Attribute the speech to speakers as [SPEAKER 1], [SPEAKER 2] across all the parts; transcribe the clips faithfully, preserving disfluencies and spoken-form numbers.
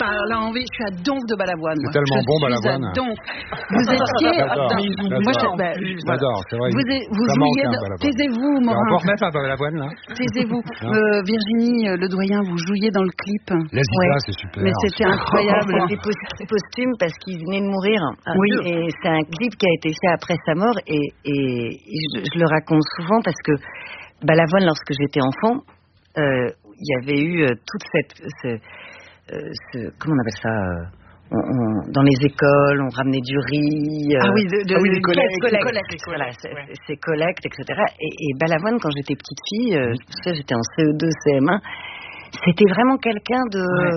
[SPEAKER 1] pas. Là, envie, je suis à Donf de Balavoine.
[SPEAKER 2] C'est tellement
[SPEAKER 1] je
[SPEAKER 2] bon,
[SPEAKER 1] suis
[SPEAKER 2] Balavoine.
[SPEAKER 1] À Donf. Vous étiez.
[SPEAKER 2] J'adore.
[SPEAKER 1] Moi, je, bah,
[SPEAKER 2] J'adore, c'est vrai.
[SPEAKER 1] Vous, est, vous jouiez. Dans... Taisez-vous, Morin.
[SPEAKER 2] On remettre à Balavoine, là.
[SPEAKER 1] Taisez-vous. Euh, Virginie euh, Ledoyen, vous jouiez dans le clip.
[SPEAKER 2] Les Zita, ouais. C'est super.
[SPEAKER 1] Mais c'était incroyable.
[SPEAKER 3] C'était posthume parce qu'il venait de mourir.
[SPEAKER 1] Oui.
[SPEAKER 3] Et c'est un clip qui a été fait après sa mort. Et, et, et je, je le raconte souvent parce que Balavoine, lorsque j'étais enfant, euh, il y avait eu euh, toute cette... Ce, euh, ce, comment on appelle ça euh, on, on, dans les écoles, on ramenait du riz. Euh,
[SPEAKER 1] ah oui, de, de,
[SPEAKER 3] ah oui,
[SPEAKER 1] de collectes,
[SPEAKER 3] collectes,
[SPEAKER 1] collectes,
[SPEAKER 3] voilà, ouais. Ces collectes, et cetera. Et, et Balavoine, quand j'étais petite fille, euh, je sais, j'étais en C E deux, C M un, c'était vraiment quelqu'un de... Ouais.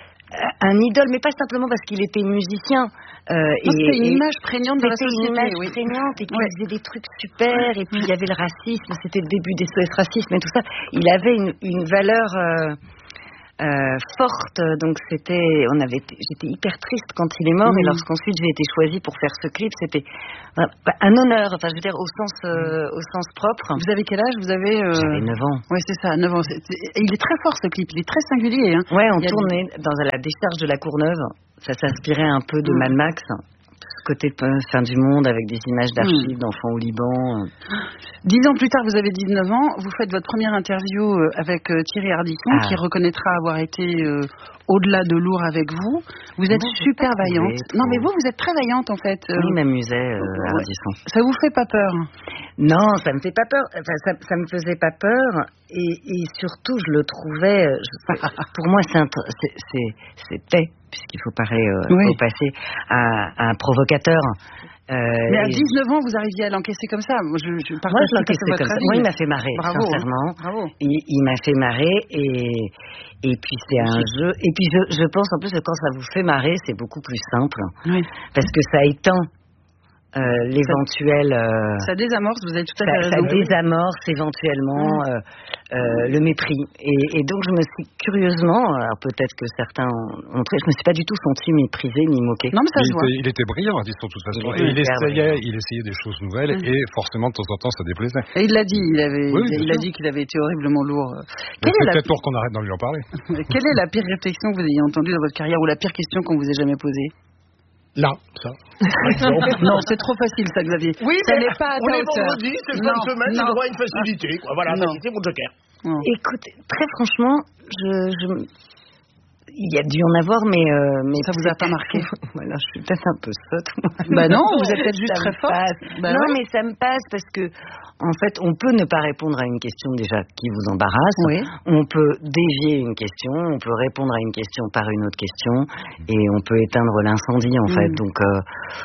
[SPEAKER 3] Un idole, mais pas simplement parce qu'il était musicien.
[SPEAKER 1] Euh, non, et, c'était une et image prégnante de la société.
[SPEAKER 3] C'était une image
[SPEAKER 1] oui.
[SPEAKER 3] prégnante, et puis ouais. il faisait des trucs super, et puis il y avait le racisme, c'était le début des S O S racisme et tout ça. Il avait une, une valeur euh, euh, forte, donc c'était, on avait, j'étais hyper triste quand il est mort, mmh. et lorsqu'ensuite j'ai été choisie pour faire ce clip, c'était un honneur, enfin je veux dire au sens, euh, au sens propre.
[SPEAKER 1] Vous avez quel âge? Vous avez euh...
[SPEAKER 3] J'avais neuf ans.
[SPEAKER 1] Oui, c'est ça, neuf ans. C'est, c'est... Il est très fort ce clip, il est très singulier. Hein.
[SPEAKER 3] Ouais, on tournait des... dans la décharge de la Courneuve, ça s'inspirait un peu de mmh. Mad Max. Côté fin du monde avec des images d'archives mmh. d'enfants au Liban.
[SPEAKER 1] Dix ans plus tard, vous avez dix-neuf ans, vous faites votre première interview avec Thierry Ardisson, ah. qui reconnaîtra avoir été euh, au-delà de lourd avec vous. Vous êtes non, super vaillante. Non, mais vous, vous êtes très vaillante en fait.
[SPEAKER 3] Oui, il m'amusait, euh, Ardisson.
[SPEAKER 1] Ça vous fait pas peur?
[SPEAKER 3] Non, ça me fait pas peur. Enfin, ça, ça me faisait pas peur. Et, et surtout, je le trouvais. Je, pour moi, c'est, un, c'est, c'est, c'était, puisqu'il faut parler euh, oui. au passé, un, un provocateur.
[SPEAKER 1] Euh, mais à dix-neuf ans, vous arriviez à l'encaisser comme ça. Moi, je, je,
[SPEAKER 3] Moi, je l'encaissais comme ça. Moi, il m'a fait marrer,
[SPEAKER 1] bravo,
[SPEAKER 3] sincèrement.
[SPEAKER 1] Bravo.
[SPEAKER 3] Il, il m'a fait marrer et, et puis c'est un oui. jeu. Et puis je, je pense en plus que quand ça vous fait marrer, c'est beaucoup plus simple.
[SPEAKER 1] Oui.
[SPEAKER 3] Parce que ça éteint Euh, l'éventuel... Euh,
[SPEAKER 1] ça désamorce, vous avez tout à fait
[SPEAKER 3] raison. Ça désamorce éventuellement mmh. euh, euh, le mépris. Et, et donc je me suis curieusement, alors peut-être que certains ont montré, je me suis pas du tout sentie méprisée ni moquée.
[SPEAKER 1] Non mais ça
[SPEAKER 2] il
[SPEAKER 1] se voit.
[SPEAKER 2] Était, il était brillant, de toute façon. Il, et il, essayait, il essayait des choses nouvelles mmh. et forcément de temps en temps ça déplaisait.
[SPEAKER 1] Et il l'a dit, il, avait,
[SPEAKER 2] oui,
[SPEAKER 1] il, il a dit qu'il avait été horriblement lourd.
[SPEAKER 2] C'est peut-être pour qu'on arrête d'en lui en parler.
[SPEAKER 1] Quelle est la pire réflexion que vous ayez entendue dans votre carrière ou la pire question qu'on vous ait jamais posée?
[SPEAKER 2] Là, ça.
[SPEAKER 1] Non, c'est trop facile, ça, Xavier.
[SPEAKER 4] Oui,
[SPEAKER 1] ça
[SPEAKER 4] mais
[SPEAKER 1] n'est pas à
[SPEAKER 4] on est
[SPEAKER 1] hauteur.
[SPEAKER 4] vendredi, c'est fin de semaine, j'ai droit à une facilité. Quoi. Voilà, c'est mon joker.
[SPEAKER 3] Non. Écoute, très franchement, je, je, il y a dû en avoir, mais... Euh, mais
[SPEAKER 1] ça vous a pas marqué?
[SPEAKER 3] Voilà, je suis peut-être un peu sotte, moi.
[SPEAKER 1] Bah non, vous êtes peut-être juste très forte.
[SPEAKER 3] Bah non, ouais. mais ça me passe parce que, en fait, on peut ne pas répondre à une question déjà qui vous embarrasse.
[SPEAKER 1] Oui.
[SPEAKER 3] On peut dévier une question, on peut répondre à une question par une autre question, et on peut éteindre l'incendie, en mmh. fait. Donc... Euh,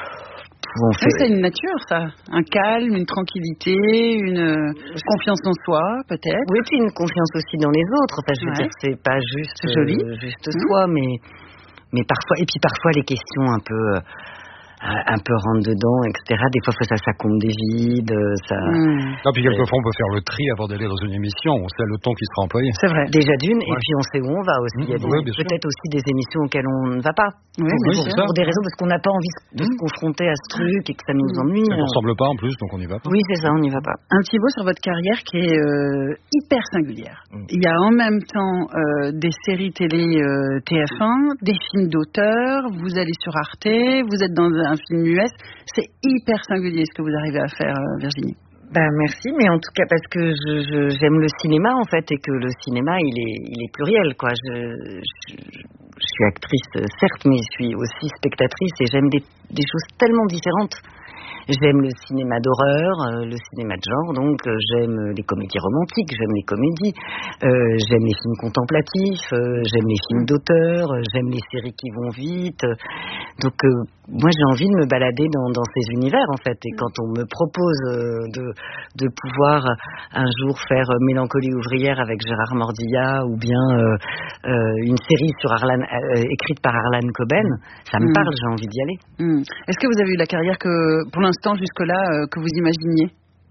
[SPEAKER 1] On fait... oui, c'est une nature, ça. Un calme, une tranquillité, une confiance en soi, peut-être.
[SPEAKER 3] Oui, puis une confiance aussi dans les autres. Enfin, je veux ouais. dire, c'est pas juste,
[SPEAKER 1] c'est joli.
[SPEAKER 3] Euh, juste mmh. soi, mais, mais parfois, et puis parfois les questions un peu, euh, un peu rentre dedans, et cetera. Des fois, ça, ça compte des vides, ça...
[SPEAKER 2] Mmh. Non, puis quelquefois, on peut faire le tri avant d'aller dans une émission. On sait le ton qui sera employé.
[SPEAKER 3] C'est vrai. Déjà d'une, ouais. et puis on sait où on va aussi. Mmh. Il y a des, oui, peut-être aussi des émissions auxquelles on ne va pas.
[SPEAKER 1] Oui,
[SPEAKER 3] pour,
[SPEAKER 1] oui,
[SPEAKER 3] pour des raisons, parce qu'on n'a pas envie de mmh. se confronter à ce truc et que ça nous ennuie.
[SPEAKER 2] Ça ne ressemble pas en plus, donc on n'y va pas.
[SPEAKER 3] Oui, c'est ça, on n'y va pas.
[SPEAKER 1] Un petit mot sur votre carrière qui est euh, hyper singulière. Mmh. Il y a en même temps euh, des séries télé euh, T F un, des films d'auteur, vous allez sur Arte, vous êtes dans un film U S. C'est hyper singulier ce que vous arrivez à faire, euh, Virginie.
[SPEAKER 3] Ben merci, mais en tout cas parce que je, je, j'aime le cinéma en fait et que le cinéma il est, il est pluriel quoi. Je, je, je suis actrice certes, mais je suis aussi spectatrice et j'aime des, des choses tellement différentes. J'aime le cinéma d'horreur, euh, le cinéma de genre, donc euh, j'aime les comédies romantiques, j'aime les comédies, euh, j'aime les films contemplatifs, euh, j'aime les films d'auteur, euh, j'aime les séries qui vont vite. Euh, donc euh, moi j'ai envie de me balader dans, dans ces univers en fait. Et quand on me propose euh, de, de pouvoir un jour faire euh, Mélancolie ouvrière avec Gérard Mordillat ou bien euh, euh, une série sur Arlan, euh, écrite par Arlan Coben, ça me mmh. parle, j'ai envie d'y aller.
[SPEAKER 1] Mmh. Est-ce que vous avez eu la carrière que pour l'instant jusque-là euh, que vous imaginiez?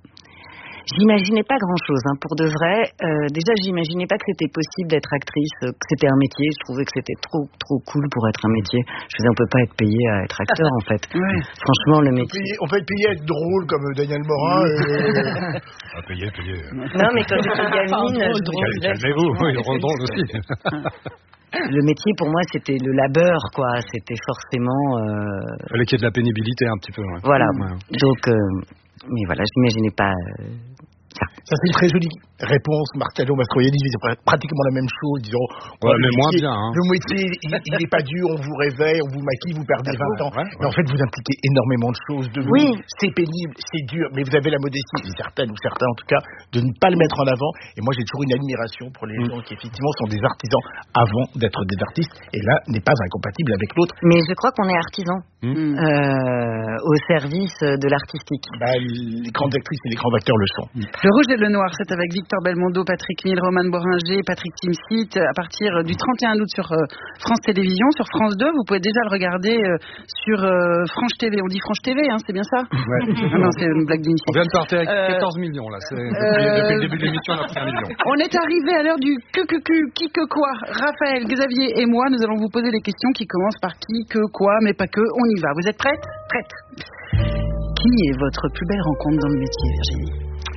[SPEAKER 3] J'imaginais pas grand-chose, hein, pour de vrai. Euh, déjà, j'imaginais pas que c'était possible d'être actrice, euh, que c'était un métier. Je trouvais que c'était trop, trop cool pour être un métier. Je faisais, on peut pas être payé à être acteur, en fait.
[SPEAKER 1] Ouais.
[SPEAKER 3] Franchement, le métier.
[SPEAKER 4] On peut être payé à être drôle comme Daniel Morin. Et...
[SPEAKER 2] ah, payé, payé.
[SPEAKER 3] Non, mais quand j'étais gamine, je
[SPEAKER 2] Calmez-vous, oui, drôle, drôle aussi.
[SPEAKER 3] le métier pour moi c'était le labeur, quoi. C'était forcément. Euh...
[SPEAKER 2] Il fallait qu'il y ait de la pénibilité un petit peu. Ouais.
[SPEAKER 3] Voilà.
[SPEAKER 2] Ouais.
[SPEAKER 3] Donc, euh... mais voilà, je n'imaginais pas. Euh...
[SPEAKER 4] Ça. Ça, c'est une très jolie réponse. Marcello Mastroianni disait pratiquement la même chose, disant
[SPEAKER 2] ouais, mais moins bien. Hein.
[SPEAKER 4] Le métier, il n'est pas dur, on vous réveille, on vous maquille, vous perdez vingt ans. Ouais, ouais. Mais en fait, vous impliquez énormément de choses. De
[SPEAKER 3] oui.
[SPEAKER 4] Vous. C'est pénible, c'est dur, mais vous avez la modestie, certaines ou certains en tout cas, de ne pas le mettre en avant. Et moi, j'ai toujours une admiration pour les mmh. gens qui, effectivement, sont des artisans avant d'être des artistes. Et l'un n'est pas incompatible avec l'autre.
[SPEAKER 3] Mais je crois qu'on est artisans mmh. euh, au service de l'artistique.
[SPEAKER 4] Bah, les grandes actrices et les grands acteurs le sont. Mmh.
[SPEAKER 1] Le Rouge et le Noir, c'est avec Victor Belmondo, Patrick Mille, Romane Boringer, Patrick Timsit, à partir du trente et un août sur euh, France Télévisions, sur France deux. Vous pouvez déjà le regarder euh, sur euh, France T V. On dit France T V, hein, c'est bien ça?
[SPEAKER 2] Ouais.
[SPEAKER 1] Ah non, c'est une blague d'initié.
[SPEAKER 2] On vient de partir avec euh, quatorze millions, là. C'est, depuis, euh, depuis le début de l'émission, on a pris un million.
[SPEAKER 1] On est arrivé à l'heure du que que que, qui que quoi. Raphaël, Xavier et moi, nous allons vous poser des questions qui commencent par qui, que, quoi, mais pas que. On y va. Vous êtes prêtes? Prêtes. Qui est votre plus belle rencontre dans le métier, Virginie?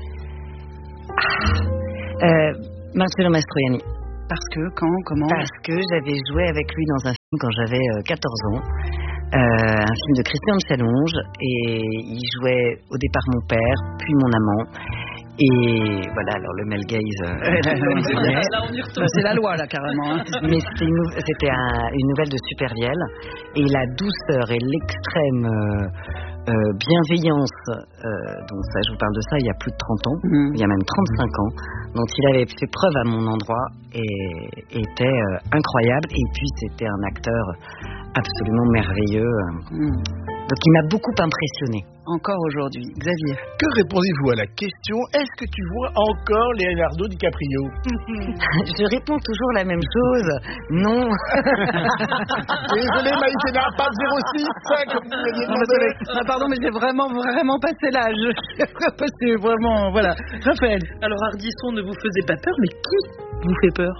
[SPEAKER 3] Euh, Marcello Mastroianni.
[SPEAKER 1] Parce que, quand, comment?
[SPEAKER 3] Parce que j'avais joué avec lui dans un film quand j'avais euh, quatorze ans. Euh, un film de Christian Challonge. Et il jouait au départ mon père, puis mon amant. Et voilà, alors le male gaze. Euh,
[SPEAKER 1] là, on y retourne. C'est la loi, là, carrément. Hein.
[SPEAKER 3] Mais c'était, une, c'était un, une nouvelle de Supervielle. Et la douceur et l'extrême. Euh, Euh, bienveillance, euh, donc ça, je vous parle de ça il y a plus de trente ans, mmh. il y a même trente-cinq ans, dont il avait fait preuve à mon endroit et était euh, incroyable. Et puis c'était un acteur absolument merveilleux. Mmh. Donc il m'a beaucoup impressionné.
[SPEAKER 1] Encore aujourd'hui. Xavier.
[SPEAKER 4] Que répondez-vous à la question, est-ce que tu vois encore Leonardo DiCaprio?
[SPEAKER 3] Je réponds toujours la même chose. Non.
[SPEAKER 4] Désolé Maïtena, pas zéro six, comme vous l'aviez demandé.
[SPEAKER 1] Ah, pardon, mais j'ai vraiment, vraiment passé l'âge. J'ai passé vraiment, voilà. Raphaël.
[SPEAKER 5] Alors Ardisson ne vous faisait pas peur, mais qui vous fait peur?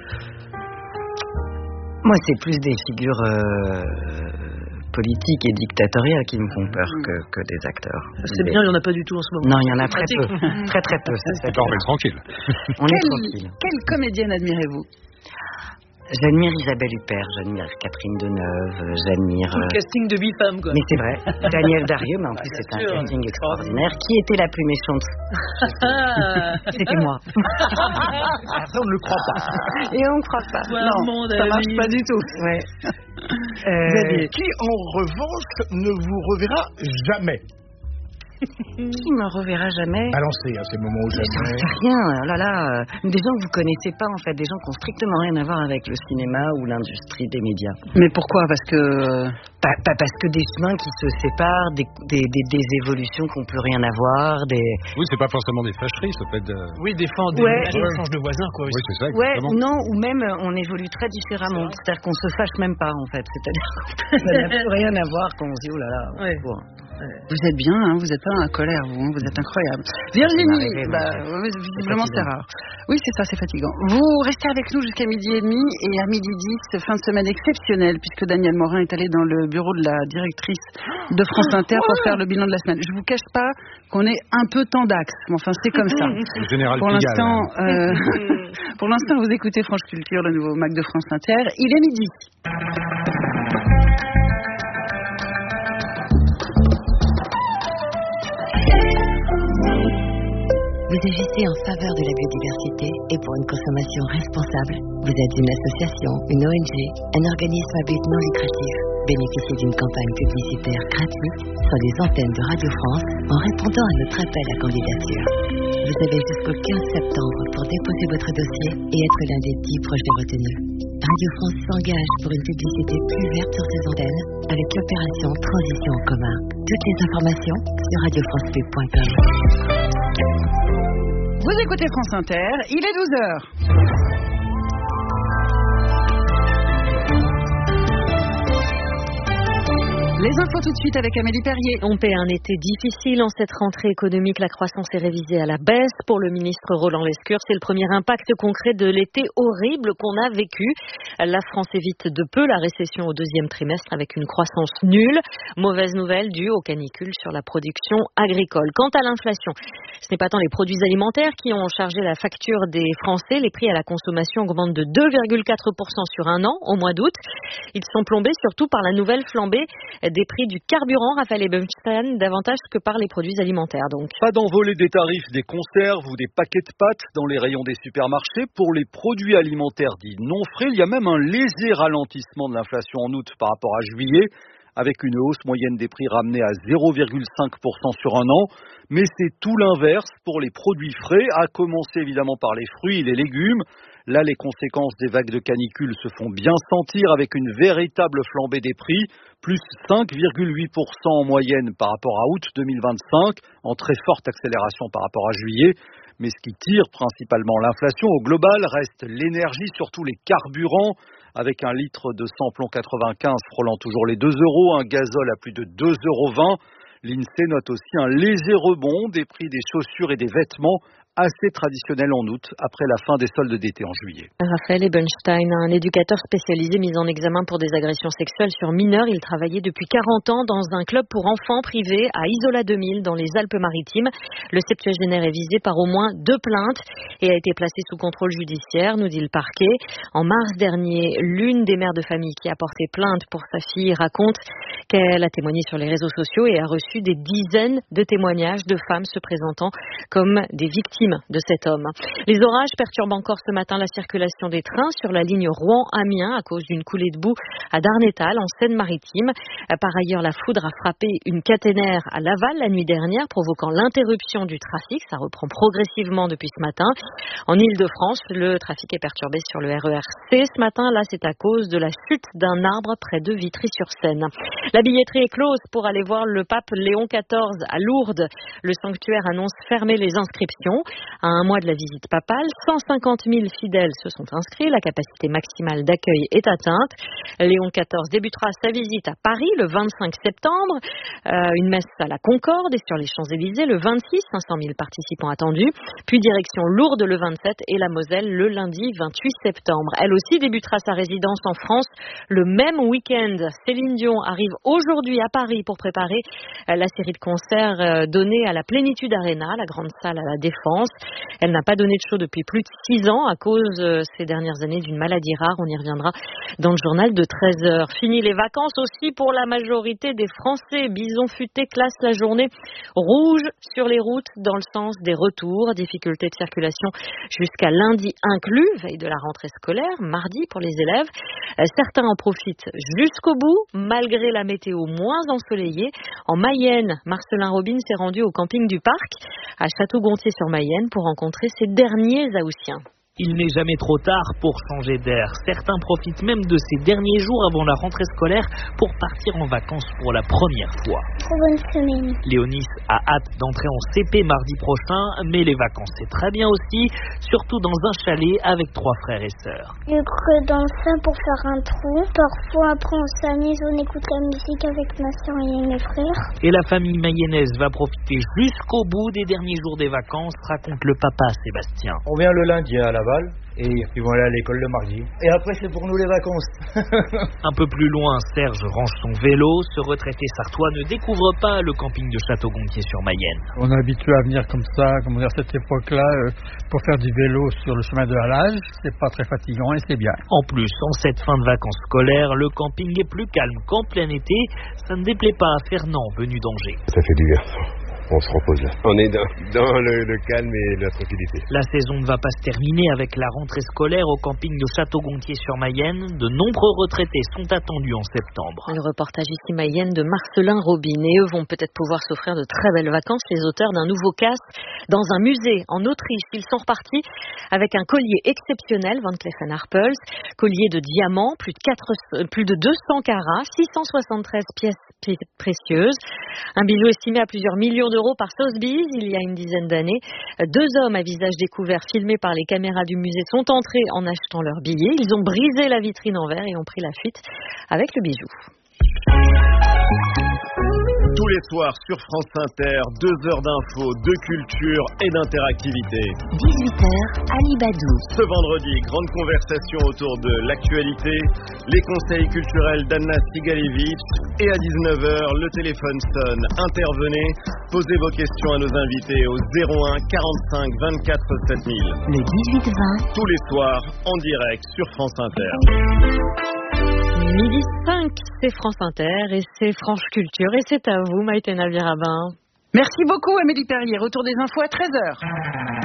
[SPEAKER 3] Moi, c'est plus des figures euh, politiques et dictatoriales qui me font peur que, que des acteurs.
[SPEAKER 5] C'est bien, il n'y en a pas du tout en ce moment.
[SPEAKER 3] Non, il y en a très peu. Très, très peu.
[SPEAKER 2] C'est D'accord, mais tranquille.
[SPEAKER 3] On
[SPEAKER 1] quelle,
[SPEAKER 3] est tranquille.
[SPEAKER 1] Quelle comédienne admirez-vous?
[SPEAKER 3] J'admire Isabelle Huppert, j'admire Catherine Deneuve, j'admire...
[SPEAKER 5] Tout le casting de huit femmes, quoi.
[SPEAKER 3] Mais c'est vrai. Daniel Darieux, mais en plus c'est un casting extraordinaire. Qui était la plus méchante? C'était moi.
[SPEAKER 4] Ça, on ne le croit pas.
[SPEAKER 3] Et on ne croit pas.
[SPEAKER 5] Ouais,
[SPEAKER 3] non,
[SPEAKER 5] monde,
[SPEAKER 3] ça marche
[SPEAKER 5] vie.
[SPEAKER 3] pas du tout. Ouais.
[SPEAKER 4] euh, qui, en revanche, ne vous reverra jamais?
[SPEAKER 3] Qui me reverra jamais?
[SPEAKER 4] Balancez à ces moments où jamais.
[SPEAKER 3] C'est rien, oh là là, euh, des gens que vous connaissez pas en fait, des gens qui ont strictement rien à voir avec le cinéma ou l'industrie des médias.
[SPEAKER 1] Mais pourquoi? Parce que
[SPEAKER 3] pas, pas parce que des chemins qui se séparent, des, des, des, des évolutions qui n'ont plus rien à voir, des.
[SPEAKER 2] Oui, c'est pas forcément des fâcheries, ça peut être. De...
[SPEAKER 5] Oui, des fins, des
[SPEAKER 3] ouais,
[SPEAKER 5] échanges de voisins, quoi.
[SPEAKER 2] Oui, c'est ça.
[SPEAKER 3] Ouais, non, ou même on évolue très différemment. C'est C'est-à-dire qu'on se fâche même pas en fait. C'est-à-dire que ça n'a plus rien à voir quand on se dit oh là là.
[SPEAKER 5] Ouais.
[SPEAKER 3] Bon.
[SPEAKER 1] Vous êtes bien, hein, vous êtes pas en colère, vous, hein, vous êtes incroyable. Virginie, bah, visiblement c'est rare. Oui, c'est ça, c'est fatigant. Vous restez avec nous jusqu'à midi et demi, et à midi dix, fin de semaine exceptionnelle, puisque Daniel Morin est allé dans le bureau de la directrice de France Inter pour faire le bilan de la semaine. Je vous cache pas qu'on est un peu tendax, mais enfin c'est comme ça.
[SPEAKER 2] Le général
[SPEAKER 1] pour
[SPEAKER 2] Pigalle,
[SPEAKER 1] l'instant,
[SPEAKER 2] hein.
[SPEAKER 1] euh, pour l'instant, vous écoutez France Culture, le nouveau Mac de France Inter. Il est midi.
[SPEAKER 6] Vous agissez en faveur de la biodiversité et pour une consommation responsable. Vous êtes une association, une O N G, un organisme à but non lucratif. Bénéficiez d'une campagne publicitaire gratuite sur les antennes de Radio France en répondant à notre appel à candidature. Vous avez jusqu'au quinze septembre pour déposer votre dossier et être l'un des dix projets retenus. Radio France s'engage pour une publicité plus verte sur ses antennes avec l'opération Transition en commun. Toutes les informations sur radio france pub point com.
[SPEAKER 1] Vous écoutez France Inter, il est douze heures. Les Les infos tout de suite avec Amélie Perrier.
[SPEAKER 7] On paie un été difficile en cette rentrée économique. La croissance est révisée à la baisse. Pour le ministre Roland Lescure, c'est le premier impact concret de l'été horrible qu'on a vécu. La France évite de peu la récession au deuxième trimestre avec une croissance nulle. Mauvaise nouvelle due aux canicules sur la production agricole. Quant à l'inflation, ce n'est pas tant les produits alimentaires qui ont chargé la facture des Français. Les prix à la consommation augmentent de deux virgule quatre pour cent sur un an au mois d'août. Ils sont plombés surtout par la nouvelle flambée des prix du carburant, Raphaël Ebenstein, davantage que par les produits alimentaires. Donc.
[SPEAKER 8] Pas d'envolée des tarifs des conserves ou des paquets de pâtes dans les rayons des supermarchés. Pour les produits alimentaires dits non frais, il y a même un léger ralentissement de l'inflation en août par rapport à juillet, avec une hausse moyenne des prix ramenée à zéro virgule cinq pour cent sur un an. Mais c'est tout l'inverse pour les produits frais, à commencer évidemment par les fruits et les légumes. Là, les conséquences des vagues de canicule se font bien sentir avec une véritable flambée des prix, plus cinq virgule huit pour cent en moyenne par rapport à août deux mille vingt-cinq, en très forte accélération par rapport à juillet. Mais ce qui tire principalement l'inflation au global reste l'énergie, surtout les carburants, avec un litre de samplon quatre-vingt-quinze frôlant toujours les deux euros, un gazole à plus de deux euros vingt. L'INSEE note aussi un léger rebond des prix des chaussures et des vêtements, assez traditionnel en août, après la fin des soldes d'été en juillet.
[SPEAKER 7] Raphaël Ebenstein, un éducateur spécialisé mis en examen pour des agressions sexuelles sur mineurs. Il travaillait depuis quarante ans dans un club pour enfants privé à Isola deux mille dans les Alpes-Maritimes. Le septuagénaire est visé par au moins deux plaintes et a été placé sous contrôle judiciaire, nous dit le parquet. En mars dernier, l'une des mères de famille qui a porté plainte pour sa fille raconte qu'elle a témoigné sur les réseaux sociaux et a reçu des dizaines de témoignages de femmes se présentant comme des victimes de cet homme. Les orages perturbent encore ce matin la circulation des trains sur la ligne Rouen-Amiens à cause d'une coulée de boue à Darnétal en Seine-Maritime. Par ailleurs, la foudre a frappé une caténaire à Laval la nuit dernière, provoquant l'interruption du trafic. Ça reprend progressivement depuis ce matin. En Île-de-France, le trafic est perturbé sur le R E R C ce matin. Là, c'est à cause de la chute d'un arbre près de Vitry-sur-Seine. La billetterie est close pour aller voir le pape Léon quatorze à Lourdes. Le sanctuaire annonce fermer les inscriptions. À un mois de la visite papale, cent cinquante mille fidèles se sont inscrits. La capacité maximale d'accueil est atteinte. Léon quatorze débutera sa visite à Paris le vingt-cinq septembre. Euh, une messe à la Concorde et sur les Champs-Élysées le vingt-six, cinq cent mille participants attendus. Puis direction Lourdes le vingt-sept et la Moselle le lundi vingt-huit septembre. Elle aussi débutera sa résidence en France le même week-end. Céline Dion arrive aujourd'hui à Paris pour préparer la série de concerts donnée à la Plénitude Arena, la grande salle à la Défense. Elle n'a pas donné de show depuis plus de six ans à cause euh, ces dernières années d'une maladie rare. On y reviendra dans le journal de treize heures. Fini les vacances aussi pour la majorité des Français. Bison futé classe la journée rouge sur les routes dans le sens des retours. Difficultés de circulation jusqu'à lundi inclus, veille de la rentrée scolaire, mardi pour les élèves. Euh, certains en profitent jusqu'au bout, malgré la météo moins ensoleillée. En Mayenne, Marcelin Robin s'est rendu au camping du Parc à Château-Gontier-sur-Mayenne pour rencontrer ces derniers Haussiens.
[SPEAKER 9] Il n'est jamais trop tard pour changer d'air. Certains profitent même de ces derniers jours avant la rentrée scolaire pour partir en vacances pour la première fois.
[SPEAKER 10] Trop bonne semaine.
[SPEAKER 9] Léonis a hâte d'entrer en C P mardi prochain, mais les vacances c'est très bien aussi, surtout dans un chalet avec trois frères et sœurs.
[SPEAKER 10] Je creuse dans le sein pour faire un trou. Parfois après on s'amuse, on écoute la musique avec ma soeur et mes frères.
[SPEAKER 9] Et la famille mayonnaise va profiter jusqu'au bout des derniers jours des vacances, raconte le papa Sébastien.
[SPEAKER 11] On vient le lundi à Laval et ils vont aller à l'école le mardi. Et après c'est pour nous les vacances.
[SPEAKER 9] Un peu plus loin, Serge range son vélo. Ce retraité sartois ne découvre pas le camping de Château-Gontier-sur-Mayenne.
[SPEAKER 12] On est habitué à venir comme ça, comme dire, à cette époque-là, euh, pour faire du vélo sur le chemin de halage. C'est pas très fatigant et c'est bien.
[SPEAKER 9] En plus, en cette fin de vacances scolaires, le camping est plus calme qu'en plein été. Ça ne déplaît pas à Fernand, venu d'Angers.
[SPEAKER 13] Ça fait du bien. On se repose là. On est dans, dans le, le calme et la tranquillité.
[SPEAKER 9] La saison ne va pas se terminer avec la rentrée scolaire au camping de Château-Gontier-sur-Mayenne. De nombreux retraités sont attendus en septembre.
[SPEAKER 7] Le reportage ici Mayenne de Marcelin Robin. Et eux vont peut-être pouvoir s'offrir de très belles vacances. Les auteurs d'un nouveau casque dans un musée en Autriche. Ils sont repartis avec un collier exceptionnel, Van Cleef and Arpels. Collier de diamants, plus de, quatre, plus de deux cents carats, six cent soixante-treize pièces précieuses. Un bijou estimé à plusieurs millions d'euros par Sotheby's il y a une dizaine d'années. Deux hommes à visage découvert filmés par les caméras du musée sont entrés en achetant leurs billets. Ils ont brisé la vitrine en verre et ont pris la fuite avec le bijou.
[SPEAKER 14] Tous les soirs sur France Inter, deux heures d'infos, de culture et d'interactivité.
[SPEAKER 6] dix-huit heures, Ali Badou.
[SPEAKER 14] Ce vendredi, grande conversation autour de l'actualité, les conseils culturels d'Anna Sigalevitch et à dix-neuf heures, le téléphone sonne. Intervenez, posez vos questions à nos invités au zéro un quarante-cinq vingt-quatre sept mille.
[SPEAKER 6] Le dix-huit vingt.
[SPEAKER 14] Tous les soirs, en direct sur France Inter.
[SPEAKER 7] Midi cinq, c'est France Inter et c'est Franche Culture. Et c'est à vous, Maïtena Virabin.
[SPEAKER 1] Merci beaucoup, Amélie Perrier. Retour des infos à treize heures.